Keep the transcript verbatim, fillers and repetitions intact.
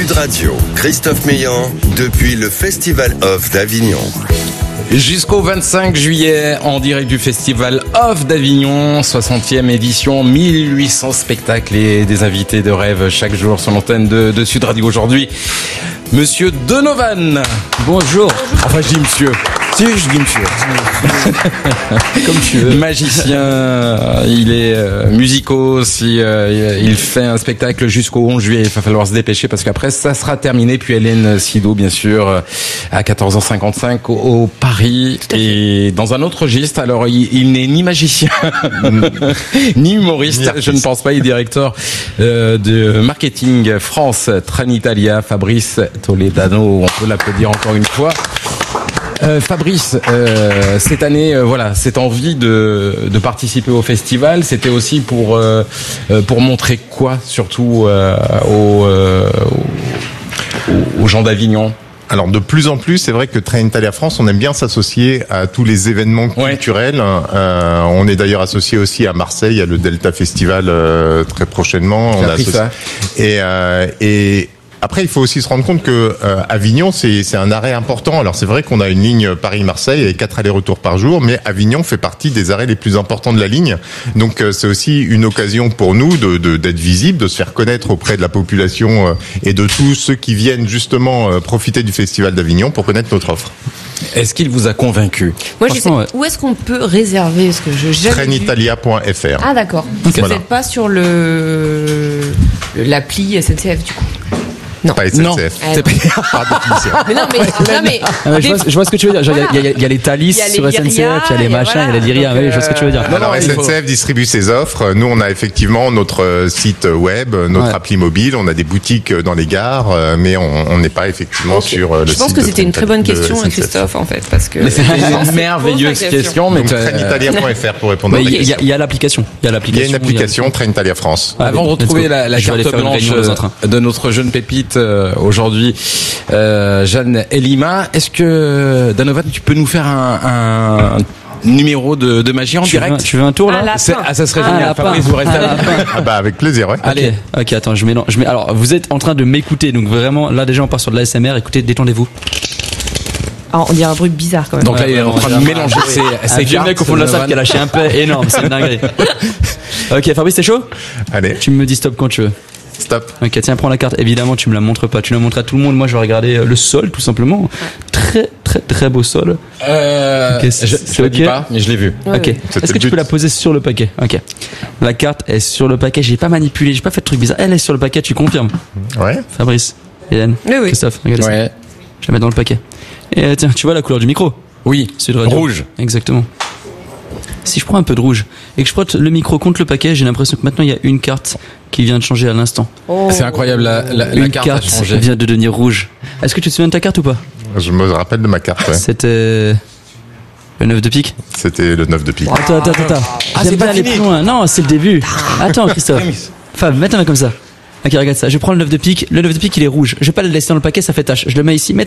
Sud Radio, Christophe Meillan, depuis le Festival Off d'Avignon. Jusqu'au vingt-cinq juillet, en direct du Festival Off d'Avignon, soixantième édition, mille huit cents spectacles et des invités de rêve chaque jour sur l'antenne de, de Sud Radio. Aujourd'hui, Monsieur Donovan. Bonjour. Enfin, je dis monsieur. Si, je dis monsieur. Comme tu veux. Magicien, il est euh, musico, si, euh, il fait un spectacle jusqu'au onze juillet. Il va falloir se dépêcher parce qu'après, ça sera terminé. Puis Hélène Sido, bien sûr, à quatorze heures cinquante-cinq au, au Paris. Et dans un autre registre, alors il, il n'est ni magicien, ni humoriste. Ni je ne pense pas. Il est directeur euh, de marketing France Trenitalia, Fabrice Toledano. On peut l'applaudir encore une fois. Euh, Fabrice, euh, cette année, euh, voilà, cette envie de, de participer au festival, c'était aussi pour euh, pour montrer quoi, surtout euh, aux, euh, aux, aux gens d'Avignon. Alors de plus en plus, c'est vrai que Trenitalia France, on aime bien s'associer à tous les événements culturels. Ouais. Euh, on est d'ailleurs associé aussi à Marseille, à le Delta Festival euh, très prochainement. On a appris ça. Et euh, et après, il faut aussi se rendre compte que euh, Avignon, c'est, c'est un arrêt important. Alors, c'est vrai qu'on a une ligne Paris-Marseille et quatre allers-retours par jour, mais Avignon fait partie des arrêts les plus importants de la ligne. Donc, euh, c'est aussi une occasion pour nous de, de, d'être visibles, de se faire connaître auprès de la population euh, et de tous ceux qui viennent justement euh, profiter du Festival d'Avignon pour connaître notre offre. Est-ce qu'il vous a convaincu? Moi, je sais, ouais. Où est-ce qu'on peut réserver? Parce que je Trenitalia point F R. Ah, d'accord. Parce que voilà. Vous n'êtes pas sur le l'appli S N C F, du coup. Non. Pas S N C F. Non. C'est pas définition. Mais non, mais, non, mais, ah, mais je, vois, je vois ce que tu veux dire. Il voilà. y, y, y a les Thalys sur S N C F, il y a les machins, il y a les Lyria. Oui, je vois ce que tu veux dire. Non, Alors, non, S N C F faut... distribue ses offres. Nous, on a effectivement notre site web, notre ouais. appli mobile. On a des boutiques dans les gares, mais on n'est pas effectivement okay. sur le site. Je pense que c'était une très bonne question, Christophe, en fait, parce que. Mais c'était une merveilleuse question. Donc, Trenitalia point F R pour répondre à la question. Il y a l'application. Il y a l'application. Il y a une application Trenitalia France. Avant de retrouver la carte blanche de notre jeune pépite aujourd'hui. Aujourd'hui, euh, Jeanne Elima, est-ce que Donovan, tu peux nous faire un, un numéro de, de magie en tu direct? veux, Tu veux un tour là? Ah, ça serait ah, génial. Fabrice, vous restez à la fin. Ah bah avec plaisir, ouais. Allez, ok, okay attends, je mélange. Je mets, alors, vous êtes en train de m'écouter, donc vraiment, là déjà on part sur de l'A S M R. Écoutez, détendez-vous. Ah, on dirait un bruit bizarre quand même. Donc là, il est en train de mélanger ses, ses cartes. Un mec au fond de la salle qui a lâché un peu énorme, c'est une dinguerie. Ok, Fabrice, t'es chaud? Allez. Tu me dis stop quand tu veux. Stop. Ok, tiens, prends la carte. Évidemment, tu me la montres pas. Tu la montres à tout le monde. Moi, je vais regarder le sol, tout simplement. Ouais. Très, très, très beau sol. Euh, okay, c'est, je je le dis pas, mais je l'ai vu. Ouais, ok. Ouais. Est-ce que tu peux la poser sur le paquet? Ok. La carte est sur le paquet. J'ai pas manipulé. J'ai pas fait de truc bizarre. Elle est sur le paquet. Tu confirmes? Ouais. Fabrice, Hélène, oui, oui. Christophe, regardez ouais. ça. Je la mets dans le paquet. Et euh, tiens, tu vois la couleur du micro? Oui. C'est le radio. Rouge. Exactement. Si je prends un peu de rouge et que je frotte le micro contre le paquet, j'ai l'impression que maintenant il y a une carte qui vient de changer à l'instant. Oh. C'est incroyable, la, la, une la carte, carte a changé. vient de devenir rouge. Est-ce que tu te souviens de ta carte ou pas? Je me rappelle de ma carte, ouais. C'était le neuf de pique. C'était le neuf de pique. Attends, attends, attends. Ah, J'aime bien aller plus loin. Non, c'est le début. Attends, Christophe. Fab, mets ta main comme ça. Ok, regarde ça. Je prends le neuf de pique. Le neuf de pique, il est rouge. Je vais pas le laisser dans le paquet, ça fait tache. Je le mets ici. Mets